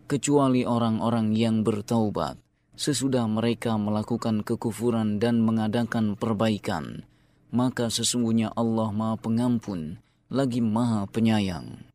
kecuali orang-orang yang bertaubat sesudah mereka melakukan kekufuran dan mengadakan perbaikan. Maka sesungguhnya Allah Maha Pengampun lagi Maha Penyayang.